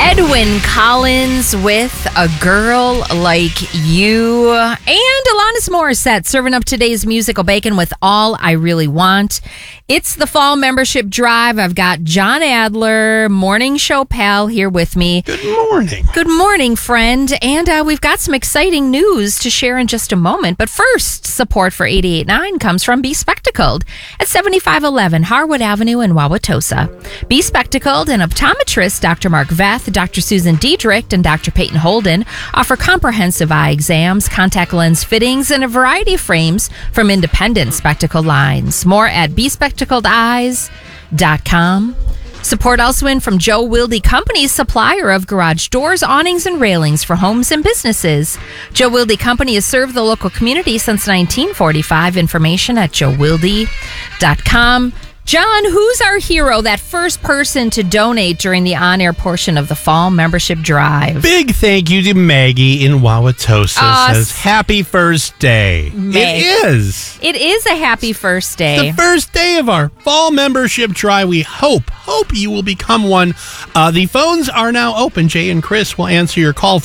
Edwyn Collins with A Girl Like You, and Alanis Morissette serving up today's musical bacon with All I Really Want. It's the fall membership drive. I've got John Adler, morning show pal, here with me. Good morning. Good morning, friend. And we've got some exciting news to share in just a moment. But first, support for 88.9 comes from Be Spectacled at 7511 Harwood Avenue in Wauwatosa. Be Spectacled and optometrist Dr. Mark Veth, Dr. Susan Diedrich, and Dr. Peyton Holden offer comprehensive eye exams, contact lens fittings, and a variety of frames from independent spectacle lines. More at bespectacledeyes.com. Support also in from Joe Wilde Company, supplier of garage doors, awnings, and railings for homes and businesses. Joe Wilde Company has served the local community since 1945. Information at joewilde.com. John, who's our hero, that first person to donate during the on-air portion of the fall membership drive? Big thank you to Maggie in Wauwatosa. Says, happy first day. It is. It is a happy first day. The first day of our fall membership drive. We hope you will become one. The phones are now open. Jay and Chris will answer your call,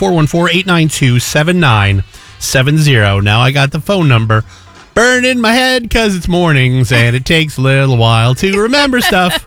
414-892-7970. Now I got the phone number. Burn in my head because it's mornings and it takes a little while to remember stuff.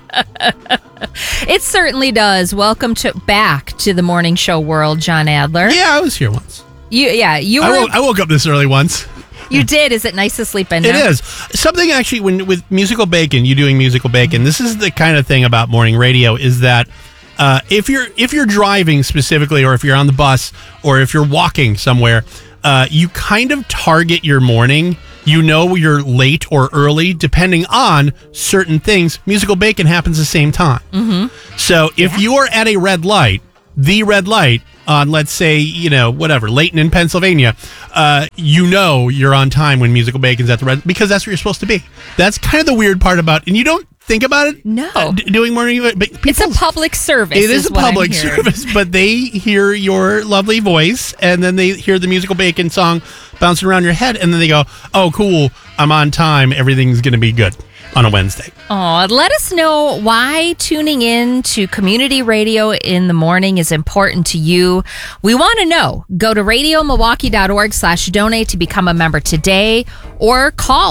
It certainly does. Welcome back to the morning show world, John Adler. Yeah, I was here once. I woke up this early once. You did. Is it nice to sleep in now? It is. Something actually, with musical bacon, you doing musical bacon, this is the kind of thing about morning radio is that if you're driving specifically, or if you're on the bus, or if you're walking somewhere, you kind of target your morning. You know you're late or early, depending on certain things. Musical bacon happens the same time. Mm-hmm. So if you are at a red light, the red light on, let's say, Layton in Pennsylvania, you're on time when musical bacon's at the red, because that's where you're supposed to be. That's kind of the weird part about, and you don't think about it. No, doing morning. But it's a public service. It is a public service, but they hear your lovely voice, and then they hear the musical bacon song bouncing around your head, and then they go, "Oh, cool! I'm on time. Everything's going to be good." On a Wednesday. Oh, let us know why tuning in to community radio in the morning is important to you. We want to know. Go to radiomilwaukee.org/donate to become a member today, or call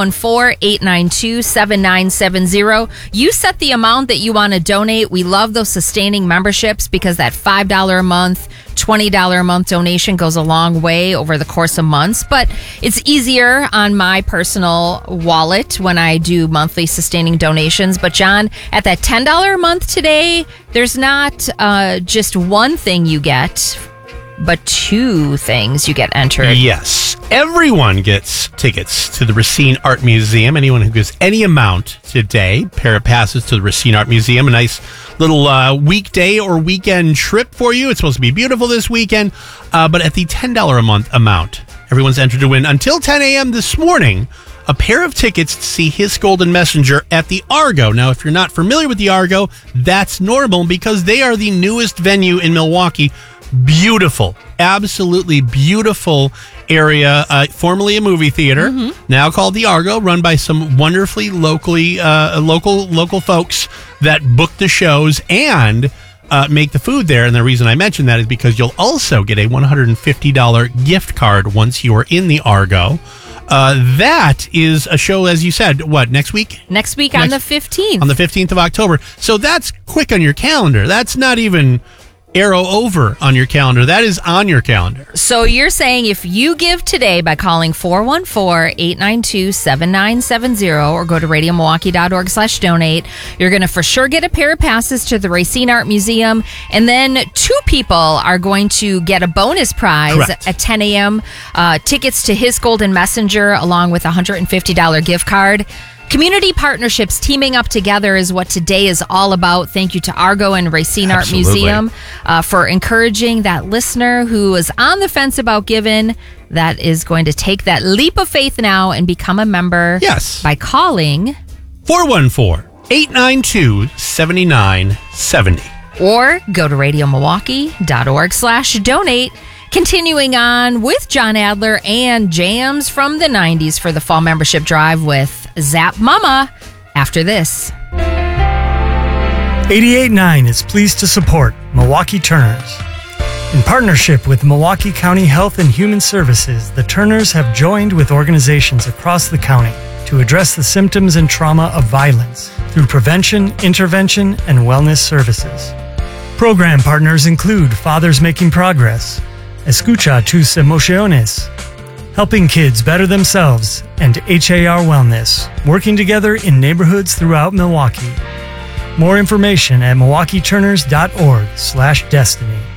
414-892-7970. You set the amount that you want to donate. We love those sustaining memberships because that $5 a month, $20 a month donation goes a long way over the course of months, but it's easier on my personal wallet when I do monthly sustaining donations. But John, at that $10 a month today, there's not just one thing you get, but two things you get entered. Yes. Everyone gets tickets to the Racine Art Museum. Anyone who gives any amount today, pair of passes to the Racine Art Museum. A nice little weekday or weekend trip for you. It's supposed to be beautiful this weekend. But at the $10 a month amount, everyone's entered to win until 10 a.m. this morning a pair of tickets to see His Golden Messenger at the Argo. Now, if you're not familiar with the Argo, that's normal because they are the newest venue in Milwaukee. Beautiful, absolutely beautiful area. Formerly a movie theater, now called the Argo, run by some wonderfully local folks that book the shows and make the food there. And the reason I mention that is because you'll also get a $150 gift card once you are in the Argo. That is a show, as you said, next week? Next week on the 15th. On the 15th of October. So that's quick on your calendar. That's not even arrow over on your calendar. That is on your calendar. So you're saying if you give today by calling 414-892-7970 or go to radiomilwaukee.org/donate, you're going to for sure get a pair of passes to the Racine Art Museum. And then two people are going to get a bonus prize. Correct. At 10 a.m. Tickets to His Golden Messenger along with a $150 gift card. Community partnerships teaming up together is what today is all about. Thank you to Argo and Racine Art Museum for encouraging that listener who is on the fence about giving, that is going to take that leap of faith now and become a member. Yes. By calling 414-892-7970. Or go to radiomilwaukee.org/donate. Continuing on with John Adler and jams from the 90s for the fall membership drive with Zap Mama after this. 88.9 is pleased to support Milwaukee Turners. In partnership with Milwaukee County Health and Human Services, the Turners have joined with organizations across the county to address the symptoms and trauma of violence through prevention, intervention, and wellness services. Program partners include Fathers Making Progress, Escucha Tus Emociones, Helping Kids Better Themselves, and HAR Wellness, working together in neighborhoods throughout Milwaukee. More information at milwaukeeturners.org/destiny.